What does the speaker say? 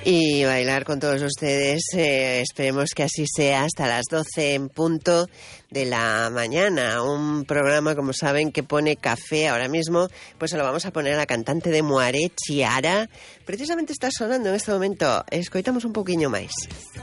y bailar con todos ustedes. Esperemos que así sea hasta las 12 en punto de la mañana. Un programa, como saben, que pone café ahora mismo. Pues se lo vamos a poner a la cantante de Moaré, Chiara. Precisamente está sonando en este momento. Escoitamos un poquinho máis.